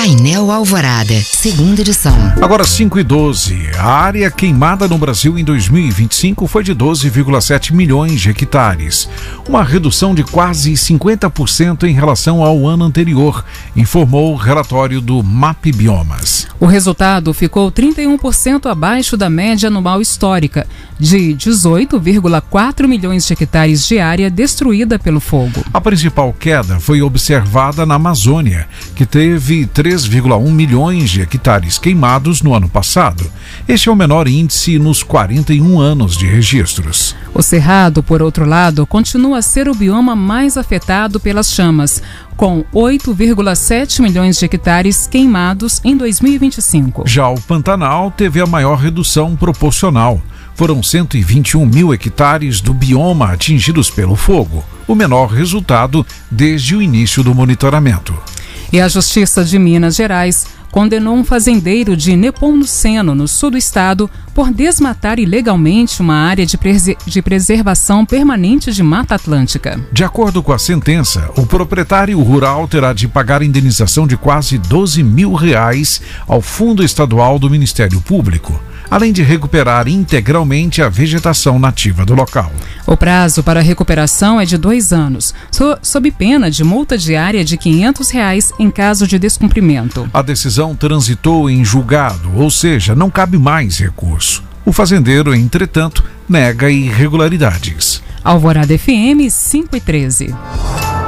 Painel Alvorada, segunda edição. Agora 5:12. A área queimada no Brasil em 2025 foi de 12,7 milhões de hectares. Uma redução de quase 50% em relação ao ano anterior, informou o relatório do MAP Biomas. O resultado ficou 31% abaixo da média anual histórica, de 18,4 milhões de hectares de área destruída pelo fogo. A principal queda foi observada na Amazônia, que teve 3,1 milhões de hectares queimados no ano passado. Este é o menor índice nos 41 anos de registros. O Cerrado, por outro lado, continua a ser o bioma mais afetado pelas chamas, com 8,7 milhões de hectares queimados em 2025. Já o Pantanal teve a maior redução proporcional. Foram 121 mil hectares do bioma atingidos pelo fogo, o menor resultado desde o início do monitoramento. E a Justiça de Minas Gerais condenou um fazendeiro de Nepomuceno, no sul do estado, por desmatar ilegalmente uma área de preservação permanente de Mata Atlântica. De acordo com a sentença, o proprietário rural terá de pagar indenização de quase R$12 mil ao Fundo Estadual do Ministério Público, além de recuperar integralmente a vegetação nativa do local. O prazo para a recuperação é de 2 anos, sob pena de multa diária de R$500 em caso de descumprimento. A decisão transitou em julgado, ou seja, não cabe mais recurso. O fazendeiro, entretanto, nega irregularidades. Alvorada FM 5:13.